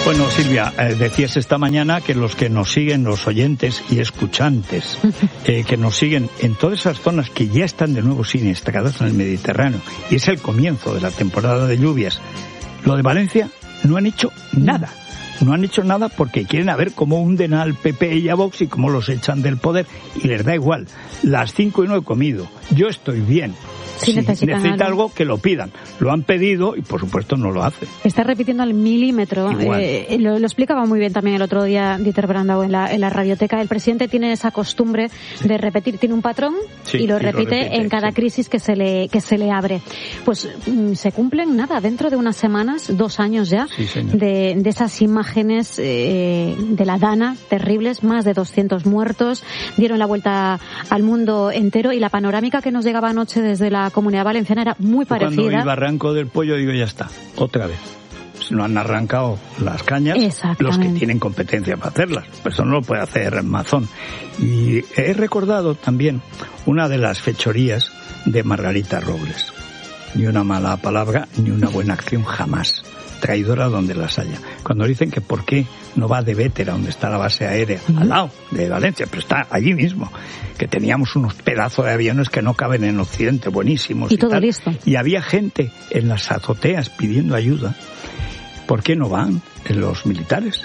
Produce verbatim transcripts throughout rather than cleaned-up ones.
Bueno, Silvia, eh, decías esta mañana que los que nos siguen, los oyentes y escuchantes, eh, que nos siguen en todas esas zonas que ya están de nuevo siniestradas en el Mediterráneo, y es el comienzo de la temporada de lluvias, lo de Valencia no han hecho nada. No han hecho nada porque quieren a ver cómo hunden al P P y a Vox y cómo los echan del poder, y les da igual. Las cinco y no he comido. Yo estoy bien. Si, si necesita algo. algo, que lo pidan. Lo han pedido y, por supuesto, no lo hacen. Está repitiendo al milímetro. Eh, lo, lo explicaba muy bien también el otro día Dieter Brandau en la, en la radioteca. El presidente tiene esa costumbre sí. de repetir. Tiene un patrón sí, y, lo, y repite lo repite en cada sí. crisis que se le que se le abre. Pues mm, se cumplen, nada, dentro de unas semanas, dos años ya, sí, de, de esas imágenes eh, de la Dana, terribles, más de doscientos muertos. Dieron la vuelta al mundo entero y la panorámica que nos llegaba anoche desde la Comunidad Valenciana era muy parecida. Cuando vi Barranco del Pollo digo, ya está, otra vez. Si no han arrancado las cañas, los que tienen competencia para hacerlas. Pero eso no lo puede hacer Mazón. Y he recordado también una de las fechorías de Margarita Robles. Ni una mala palabra, ni una buena acción jamás. Traidora donde las haya. Cuando dicen que por qué no va de Bétera, donde está la base aérea, uh-huh. al lado de Valencia, pero está allí mismo, que teníamos unos pedazos de aviones que no caben en Occidente, buenísimos. Y, y todo tal. listo. Y había gente en las azoteas pidiendo ayuda. ¿Por qué no van los militares?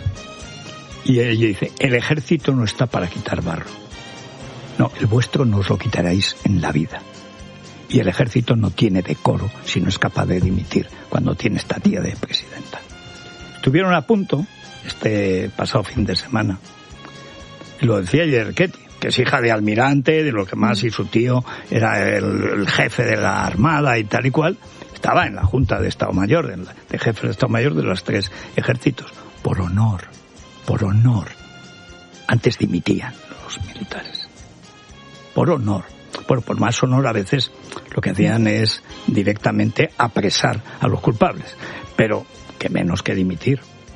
Y ella dice, el ejército no está para quitar barro. No, el vuestro no os lo quitaréis en la vida. Y el ejército no tiene decoro si no es capaz de dimitir cuando tiene esta tía de presidenta. Estuvieron a punto, este pasado fin de semana, y lo decía Yerketti, que es hija de almirante, de los que más, y su tío era el, el jefe de la Armada y tal y cual, estaba en la Junta de Estado Mayor, de, de jefe de Estado Mayor de los tres ejércitos. Por honor, por honor. Antes dimitían los militares. Por honor. Bueno, por más honor a veces lo que hacían es directamente apresar a los culpables, pero que menos que dimitir.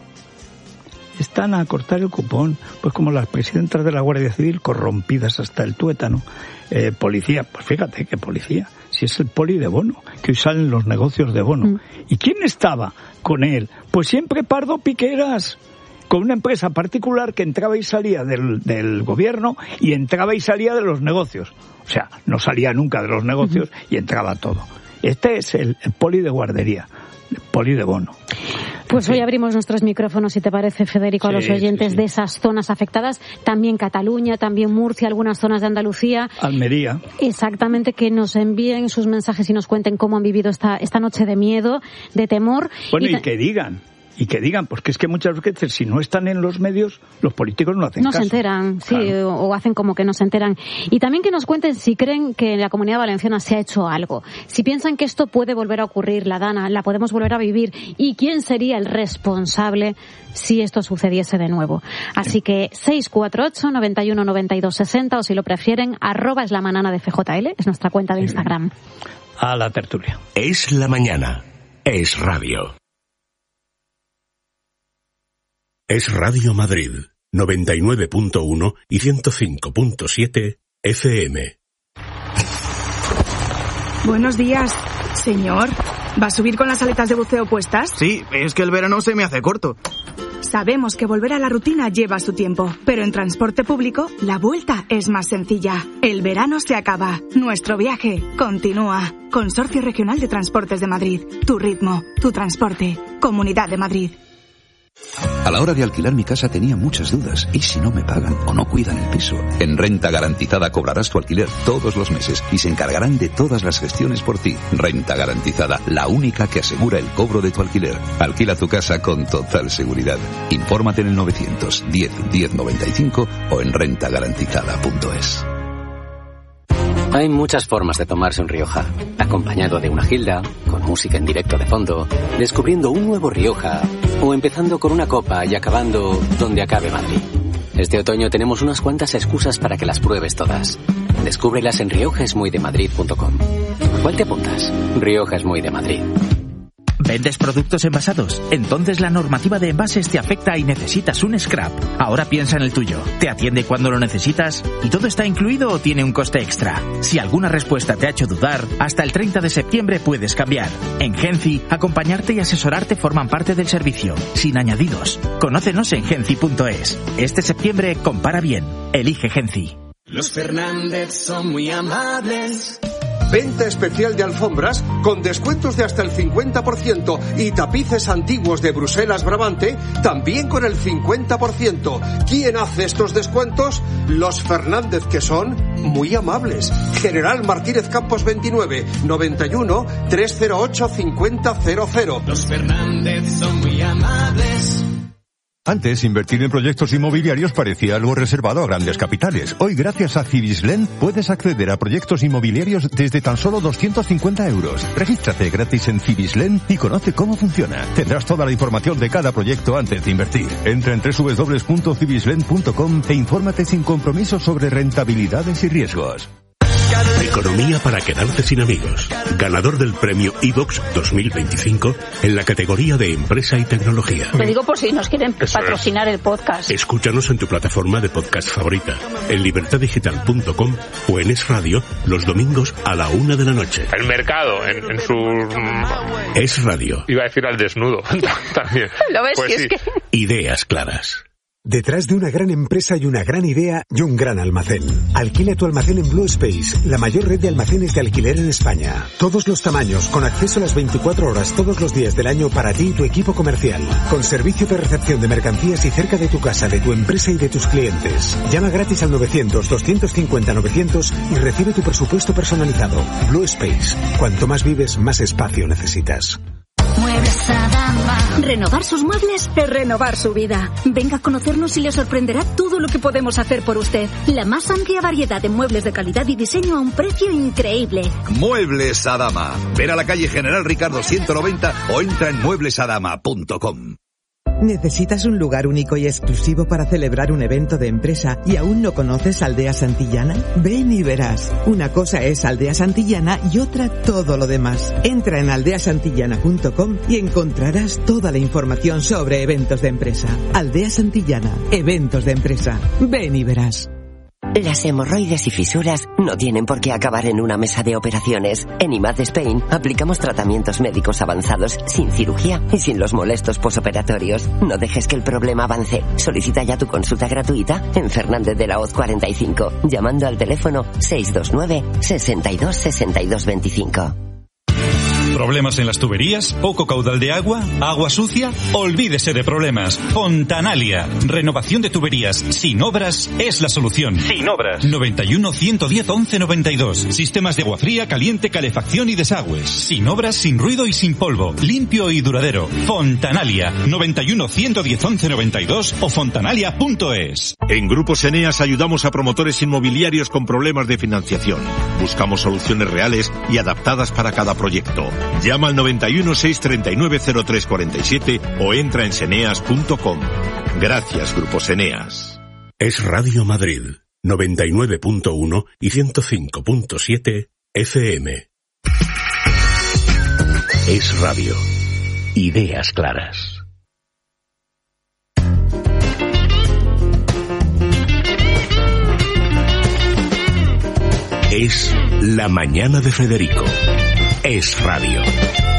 Están a cortar el cupón, pues como las presidentas de la Guardia Civil, corrompidas hasta el tuétano. Eh, policía, pues fíjate qué policía, si es el poli de Bono, que hoy salen los negocios de Bono. Mm. ¿Y quién estaba con él? Pues siempre Pardo Piqueras, con una empresa particular que entraba y salía del, del gobierno y entraba y salía de los negocios. O sea, no salía nunca de los negocios uh-huh. y entraba todo. Este es el, el poli de guardería, el poli de Bono. Pues sí. Hoy abrimos nuestros micrófonos, si te parece, Federico, sí, a los oyentes sí, sí. de esas zonas afectadas. También Cataluña, también Murcia, algunas zonas de Andalucía. Almería. Exactamente, que nos envíen sus mensajes y nos cuenten cómo han vivido esta, esta noche de miedo, de temor. Bueno, y, ta- y que digan. Y que digan, porque es que muchas veces si no están en los medios, los políticos no hacen no caso. No se enteran, sí, claro. o, o hacen como que no se enteran. Y también que nos cuenten si creen que en la Comunidad Valenciana se ha hecho algo. Si piensan que esto puede volver a ocurrir, la Dana, la podemos volver a vivir. Y quién sería el responsable si esto sucediese de nuevo. Así sí. que seis cuatro ocho, nueve uno, nueve dos, seis cero, o si lo prefieren, arroba es la manana de F J L, es nuestra cuenta de Instagram. A la tertulia. Es la mañana. Es radio. Es Radio Madrid, noventa y nueve punto uno y ciento cinco punto siete F M. Buenos días, señor. ¿Va a subir con las aletas de buceo puestas? Sí, es que el verano se me hace corto. Sabemos que volver a la rutina lleva su tiempo, pero en transporte público la vuelta es más sencilla. El verano se acaba, nuestro viaje continúa. Consorcio Regional de Transportes de Madrid. Tu ritmo, tu transporte. Comunidad de Madrid. A la hora de alquilar mi casa tenía muchas dudas. ¿Y si no me pagan o no cuidan el piso? En Renta Garantizada cobrarás tu alquiler todos los meses y se encargarán de todas las gestiones por ti. Renta Garantizada, la única que asegura el cobro de tu alquiler. Alquila tu casa con total seguridad. Infórmate en el novecientos diez diez noventa y cinco o en renta garantizada punto es. Hay muchas formas de tomarse un Rioja. Acompañado de una gilda, con música en directo de fondo, descubriendo un nuevo Rioja, o empezando con una copa y acabando donde acabe Madrid. Este otoño tenemos unas cuantas excusas para que las pruebes todas. Descúbrelas en rioja es muy de madrid punto com. ¿Cuál te apuntas? Rioja es muy de Madrid. ¿Vendes productos envasados? Entonces la normativa de envases te afecta y necesitas un scrap. Ahora piensa en el tuyo. ¿Te atiende cuando lo necesitas? ¿Y todo está incluido o tiene un coste extra? Si alguna respuesta te ha hecho dudar, hasta el treinta de septiembre puedes cambiar. En Genci, acompañarte y asesorarte forman parte del servicio, sin añadidos. Conócenos en genci punto es. Este septiembre compara bien. Elige Genci. Los Fernández son muy amables. Venta especial de alfombras con descuentos de hasta el cincuenta por ciento y tapices antiguos de Bruselas Brabante también con el cincuenta por ciento. ¿Quién hace estos descuentos? Los Fernández, que son muy amables. General Martínez Campos veintinueve, noventa y uno, trescientos ocho, cincuenta cero cero. Los Fernández son muy amables. Antes, invertir en proyectos inmobiliarios parecía algo reservado a grandes capitales. Hoy, gracias a Cibislen, puedes acceder a proyectos inmobiliarios desde tan solo doscientos cincuenta euros. Regístrate gratis en Cibislen y conoce cómo funciona. Tendrás toda la información de cada proyecto antes de invertir. Entra en doble u doble u doble u punto cibislen punto com e infórmate sin compromiso sobre rentabilidades y riesgos. Economía para quedarte sin amigos. Ganador del premio iVox dos mil veinticinco en la categoría de Empresa y Tecnología. Lo digo por si nos quieren Eso patrocinar es. el podcast. Escúchanos en tu plataforma de podcast favorita, en libertad digital punto com o en Es Radio los domingos a la una de la noche. El mercado, en, en su... Es Radio. Iba a decir al desnudo también. ¿Lo ves? Pues Si sí. es que... Ideas claras. Detrás de una gran empresa y una gran idea y un gran almacén. Alquila tu almacén en Blue Space, la mayor red de almacenes de alquiler en España. Todos los tamaños, con acceso a las veinticuatro horas todos los días del año para ti y tu equipo comercial. Con servicio de recepción de mercancías y cerca de tu casa, de tu empresa y de tus clientes. Llama gratis al novecientos, doscientos cincuenta, novecientos y recibe tu presupuesto personalizado. Blue Space. Cuanto más vives, más espacio necesitas. Muebles Adama. Renovar sus muebles es renovar su vida. Venga a conocernos y le sorprenderá todo lo que podemos hacer por usted. La más amplia variedad de muebles de calidad y diseño a un precio increíble. Muebles Adama. Ven a la calle General Ricardo ciento noventa o entra en muebles adama punto com. ¿Necesitas un lugar único y exclusivo para celebrar un evento de empresa y aún no conoces Aldea Santillana? Ven y verás. Una cosa es Aldea Santillana y otra todo lo demás. Entra en aldea santillana punto com y encontrarás toda la información sobre eventos de empresa. Aldea Santillana, eventos de empresa. Ven y verás. Las hemorroides y fisuras no tienen por qué acabar en una mesa de operaciones. En I M A D Spain aplicamos tratamientos médicos avanzados sin cirugía y sin los molestos posoperatorios. No dejes que el problema avance. Solicita ya tu consulta gratuita en Fernández de la Hoz cuarenta y cinco, llamando al teléfono seis dos nueve, sesenta y dos, sesenta y dos veinticinco. ¿Problemas en las tuberías? ¿Poco caudal de agua? ¿Agua sucia? Olvídese de problemas. Fontanalia. Renovación de tuberías sin obras es la solución. Sin obras. noventa y uno, ciento diez, once noventa y dos. Sistemas de agua fría, caliente, calefacción y desagües. Sin obras, sin ruido y sin polvo. Limpio y duradero. Fontanalia. noventa y uno, ciento diez, once noventa y dos o fontanalia punto es. En Grupos Eneas ayudamos a promotores inmobiliarios con problemas de financiación. Buscamos soluciones reales y adaptadas para cada proyecto. Llama al noventa y uno, seiscientos treinta y nueve, cero tres cuarenta y siete o entra en seneas punto com. Gracias, Grupos Eneas. Es Radio Madrid, noventa y nueve punto uno y ciento cinco punto siete F M. Es Radio. Ideas claras. Es La Mañana de Federico. Es Radio.